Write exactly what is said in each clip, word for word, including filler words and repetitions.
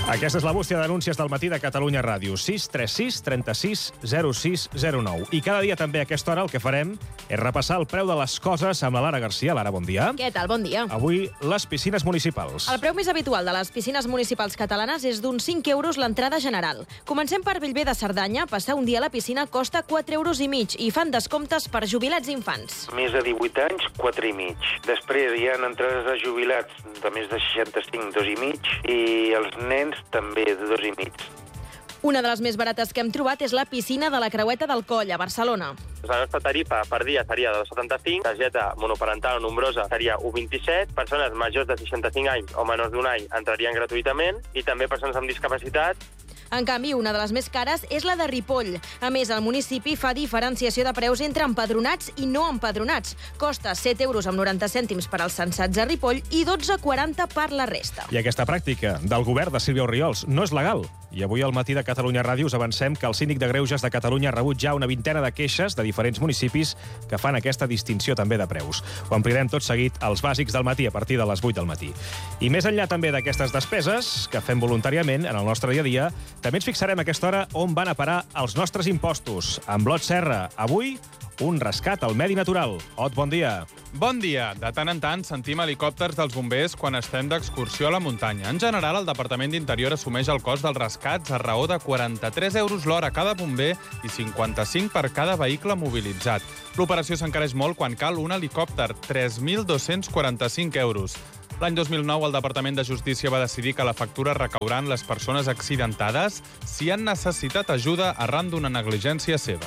Aquesta és la bústia d'anúncies del matí de Catalunya Ràdio. sis tres sis, trenta-sis, zero sis zero nou. I cada dia també a aquesta hora el que farem és repassar el preu de les coses amb la Lara Garcia. Lara, bon dia. Què tal? Bon dia. Avui, les piscines municipals. El preu més habitual de les piscines municipals catalanes és d'uns cinc euros l'entrada general. Comencem per Bellver de Cerdanya. Passar un dia a la piscina costa quatre euros i mig i fan descomptes per jubilats i infants. Més de divuit anys, quatre i mig. Després hi ha entrades de jubilats de més de seixanta-cinc, dos i mig, i els nens també de dos i mig. Una de les més barates que hem trobat és la piscina de la Creueta del Coll, a Barcelona. La nostra tarifa per dia seria de dos coma setanta-cinc, targeta monoparental o nombrosa seria un coma vint-i-set, persones majors de seixanta-cinc anys o menors d'un any entrarien gratuïtament i també persones amb discapacitat. En canvi, una de les més cares és la de Ripoll. A més, el municipi fa diferenciació de preus entre empadronats i no empadronats. Costa set euros amb noranta cèntims per als censats a Ripoll i dotze coma quaranta per la resta. I aquesta pràctica del govern de Sílvia Orriols no és legal. I avui al matí de Catalunya Ràdio us avancem que el síndic de Greuges de Catalunya ha rebut ja una vintena de queixes de diferents municipis que fan aquesta distinció també de preus. Ho ampliarem tot seguit als bàsics del matí a partir de les vuit del matí. I més enllà també d'aquestes despeses que fem voluntàriament en el nostre dia a dia, també ens fixarem a aquesta hora on van a parar els nostres impostos. Amb Ot Serra, avui, un rescat al medi natural. Ot, bon dia. Bon dia. De tant en tant sentim helicòpters dels bombers quan estem d'excursió a la muntanya. En general, el Departament d'Interior assumeix el cost dels rescats a raó de quaranta-tres euros l'hora cada bomber i cinquanta-cinc per cada vehicle mobilitzat. L'operació s'encareix molt quan cal un helicòpter, tres mil dos-cents quaranta-cinc euros. L'any dos mil nou, el Departament de Justícia va decidir que la factura recaurà en les persones accidentades si han necessitat ajuda arran d'una negligència seva.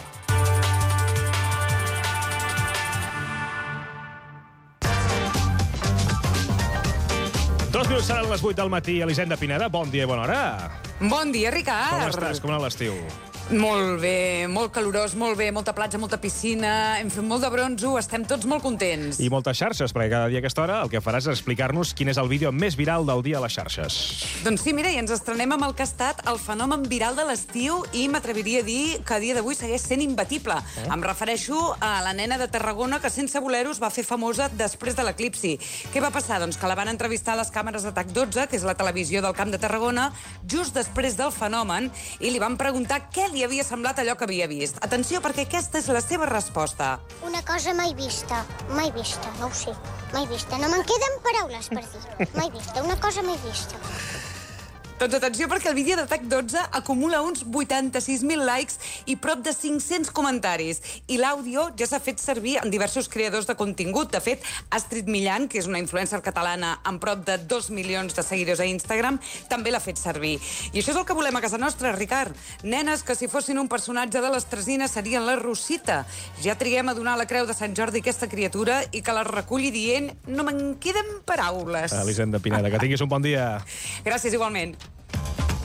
Dos minuts seran les vuit del matí. Elisenda Pineda, bon dia i bona hora. Bon dia, Ricard. Com estàs? Com anava l'estiu? Molt bé, molt calorós, molt bé, molta platja, molta piscina, hem fet molt de bronzo, estem tots molt contents. I moltes xarxes, perquè cada dia a aquesta hora el que faràs és explicar-nos quin és el vídeo més viral del dia a les xarxes. Doncs sí, mira, i ens estrenem amb el que ha estat el fenomen viral de l'estiu i m'atreviria a dir que a dia d'avui segueix sent imbatible. Eh? Em refereixo a la nena de Tarragona que sense voler-ho es va fer famosa després de l'eclipsi. Què va passar? Doncs que la van entrevistar a les càmeres de TAC dotze, que és la televisió del Camp de Tarragona, just després del fenomen, i li van preguntar què li havia semblat allò que havia vist. Atenció, perquè aquesta és la seva resposta. Una cosa mai vista, mai vista, no ho sé, mai vista. No me'n queden paraules per dir. Mai vista, una cosa mai vista. Doncs atenció, perquè el vídeo de TAC dotze acumula uns vuitanta-sis mil likes i prop de cinc-cents comentaris. I l'àudio ja s'ha fet servir en diversos creadors de contingut. De fet, Astrid Millan, que és una influencer catalana amb prop de dos milions de seguidors a Instagram, també l'ha fet servir. I això és el que volem a casa nostra, Ricard. Nenes que si fossin un personatge de les Tresines serien la Rosita. Ja triguem a donar la creu de Sant Jordi a aquesta criatura i que la reculli dient no me'n queden paraules. Elisenda Pineda, que tinguis un bon dia. Gràcies, igualment.